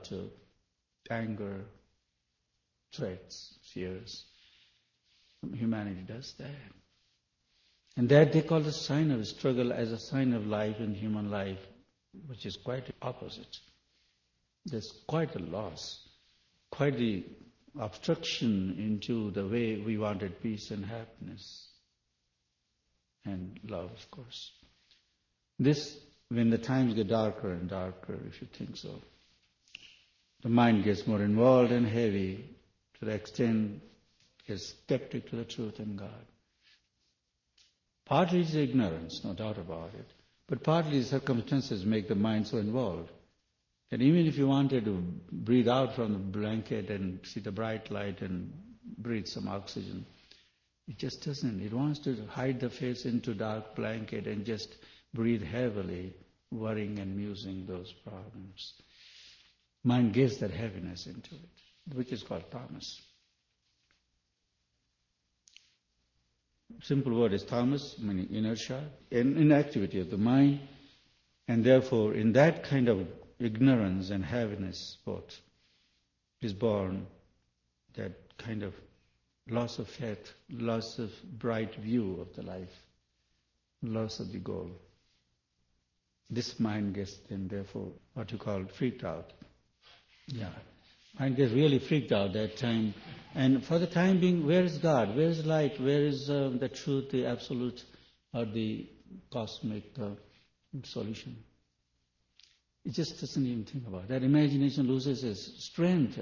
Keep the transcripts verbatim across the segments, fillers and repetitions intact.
to anger, threats, fears. Humanity does that. And that they call the sign of struggle as a sign of life in human life, which is quite the opposite. There's quite a loss, quite the obstruction into the way we wanted peace and happiness and love, of course. This, when the times get darker and darker, if you think so, the mind gets more involved and heavy to the extent it gets skeptic to the truth in God. Partly it's ignorance, no doubt about it, but partly circumstances make the mind so involved that even if you wanted to breathe out from the blanket and see the bright light and breathe some oxygen, it just doesn't. It wants to hide the face into dark blanket and just breathe heavily, worrying and musing those problems. Mind gives that heaviness into it, which is called tamas. Simple word is tamas, meaning inertia, and inactivity of the mind, and therefore in that kind of ignorance and heaviness both is born that kind of loss of faith, loss of bright view of the life, loss of the goal. This mind gets then therefore what you call freaked out. Yeah. Mind gets really freaked out that time. And for the time being, where is God? Where is light? Where is uh, the truth, the absolute, or the cosmic uh, solution? It just doesn't even think about it. That imagination loses its strength.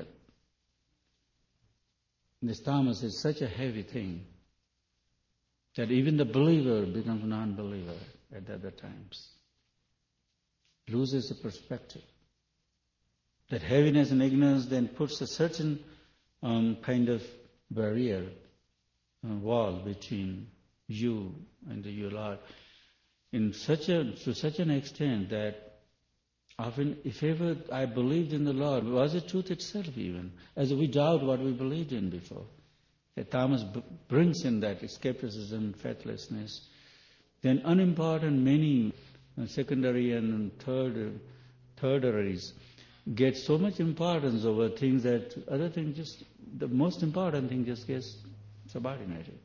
This tamas is such a heavy thing that even the believer becomes non-believer at other times. Loses the perspective. That heaviness and ignorance then puts a certain um, kind of barrier, uh, wall between you and the you Lord, in such a to such an extent that often, if ever I believed in the Lord, was it truth itself even, as we doubt what we believed in before. That tamas b- brings in that skepticism, faithlessness, then unimportant many uh, secondary and third uh, tertiaries get so much importance over things that other things just, the most important thing just gets subordinated.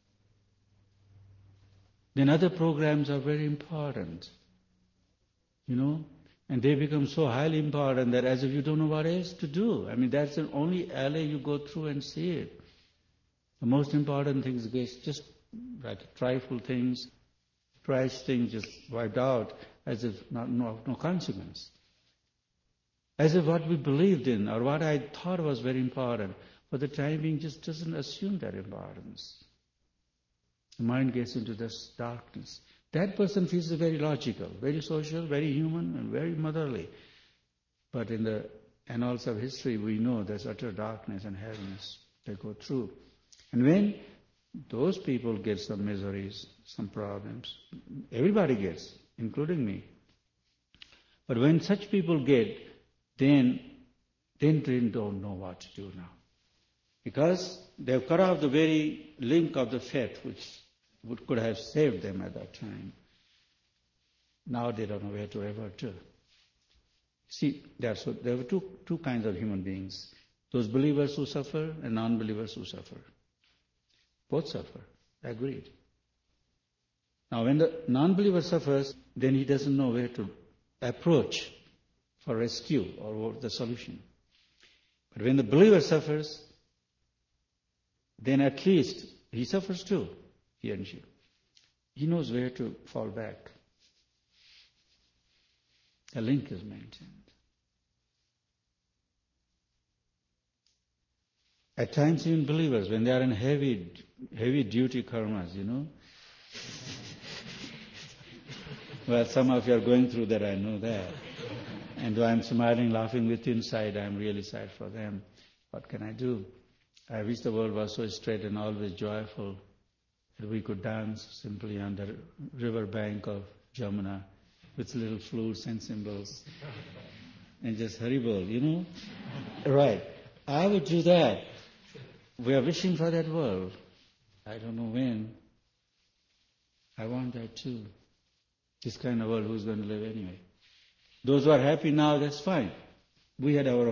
Then other programs are very important, you know, and they become so highly important that as if you don't know what else to do. I mean, that's the only alley you go through and see it. The most important things get just like trifle things, trash things just wiped out as if not, no, no consequence. As if what we believed in or what I thought was very important, for the time being just doesn't assume that importance. The mind gets into this darkness. That person feels very logical, very social, very human, and very motherly. But in the annals of history, we know there's utter darkness and heaviness they go through. And when those people get some miseries, some problems, everybody gets, including me. But when such people get, then, then they don't know what to do now. Because they've cut off the very link of the faith which would, could have saved them at that time. Now they don't know where to revert to. See, there are, so, there were two, two kinds of human beings. Those believers who suffer and non-believers who suffer. Both suffer, agreed. Now when the non-believer suffers, then he doesn't know where to approach for rescue or the solution. But when the believer suffers, then at least he suffers too, he and she. He knows where to fall back. A link is maintained. At times even believers, when they are in heavy, heavy duty karmas, you know. Well, some of you are going through that, I know that. And though I'm smiling, laughing with you inside, I'm really sad for them. What can I do? I wish the world was so straight and always joyful that we could dance simply on the river bank of Jamuna with little flutes and cymbals and just haribol, you know? Right. I would do that. We are wishing for that world. I don't know when. I want that too. This kind of world, who's going to live anyway? Those who are happy now, that's fine. We had our